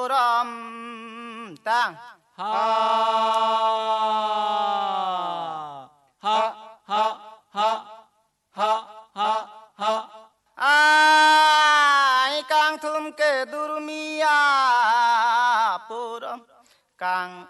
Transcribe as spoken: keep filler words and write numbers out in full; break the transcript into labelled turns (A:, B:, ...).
A: 람 땅
B: 하, 하, 하, 하, 하, 하, 하.
A: 아이 깡 tumke durmiya puram kang